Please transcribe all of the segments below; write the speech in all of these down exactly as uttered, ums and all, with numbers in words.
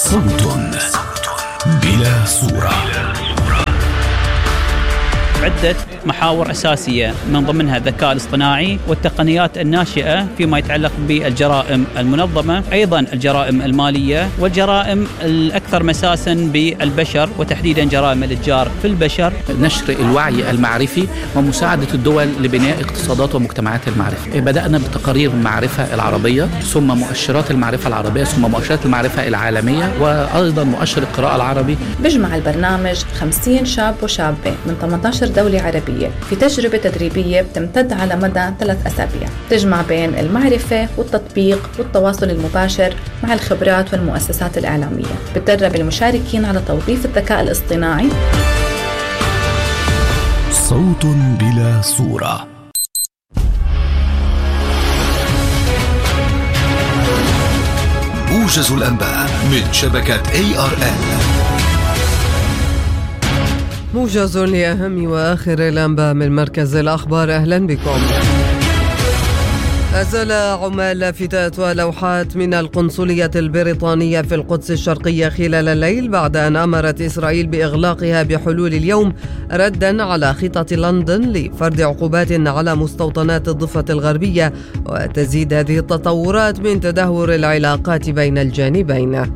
صوت بلا صورة. عدة محاور أساسية من ضمنها الذكاء الاصطناعي والتقنيات الناشئة فيما يتعلق بالجرائم المنظمة، أيضا الجرائم المالية والجرائم الأكثر مساسا بالبشر وتحديدا جرائم الإتجار في البشر. نشر الوعي المعرفي ومساعدة الدول لبناء اقتصادات ومجتمعات المعرفة. بدأنا بتقارير المعرفة العربية، ثم مؤشرات المعرفة العربية، ثم مؤشرات المعرفة العالمية، وأيضا مؤشر القراءة العربي. بيجمع البرنامج خمسين شاب وشابة من ثمانية عشر دولة عربية في تجربة تدريبية بتمتد على مدى ثلاث أسابيع، تجمع بين المعرفة والتطبيق والتواصل المباشر مع الخبرات والمؤسسات الإعلامية. بتدرب المشاركين على توظيف الذكاء الاصطناعي. صوت بلا صورة. موجز الأنباء من شبكة إيه آر إل. موجز لأهم وآخر الأنباء من مركز الأخبار. أهلا بكم. أزال عمال لافتات ولوحات من القنصلية البريطانية في القدس الشرقية خلال الليل بعد أن أمرت إسرائيل بإغلاقها بحلول اليوم، ردا على خطط لندن لفرض عقوبات على مستوطنات الضفة الغربية، وتزيد هذه التطورات من تدهور العلاقات بين الجانبين.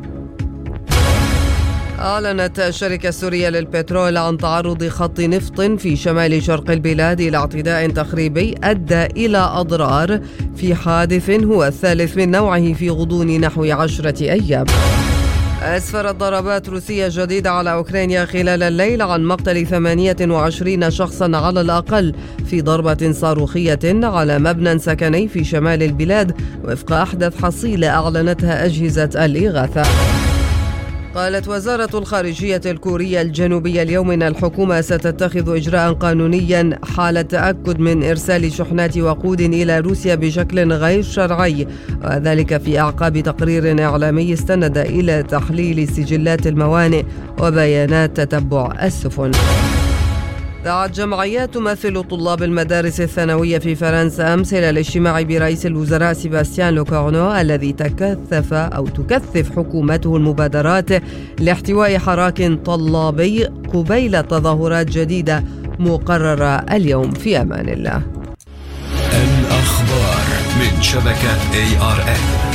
أعلنت الشركة السورية للبترول عن تعرض خط نفط في شمال شرق البلاد إلى اعتداء تخريبي أدى إلى أضرار في حادث هو الثالث من نوعه في غضون نحو عشرة أيام. أسفرت ضربات روسية جديدة على أوكرانيا خلال الليل عن مقتل ثمانية وعشرين شخصا على الأقل في ضربة صاروخية على مبنى سكني في شمال البلاد، وفق أحدث حصيلة أعلنتها أجهزة الإغاثة. قالت وزارة الخارجية الكورية الجنوبية اليوم إن الحكومة ستتخذ إجراء قانونيا حال تأكد من إرسال شحنات وقود إلى روسيا بشكل غير شرعي، وذلك في أعقاب تقرير إعلامي استند إلى تحليل سجلات الموانئ وبيانات تتبع السفن. دعت جمعيات تمثل طلاب المدارس الثانوية في فرنسا أمس إلى الاجتماع برئيس الوزراء سيباستيان لوكورنو الذي تكثف أو تكثف حكومته المبادرات لاحتواء حراك طلابي قبيل تظاهرات جديدة مقررة اليوم. في أمان الله. الأخبار من شبكة إيه آر إل.